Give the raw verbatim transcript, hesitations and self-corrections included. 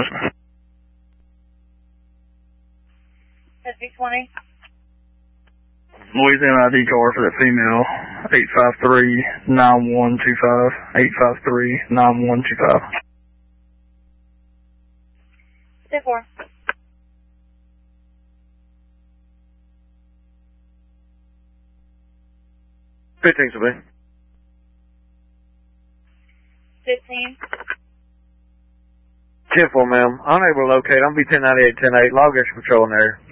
S B twenty. Louisiana I D card for that female, eight five three, nine one two five, eight five three, nine one two five. ten four. fifteen, Sabine. fifteen. ten four, ma'am. Unable to locate. I'm be ten ninety-eight, ten eight. Log extra patrol in there.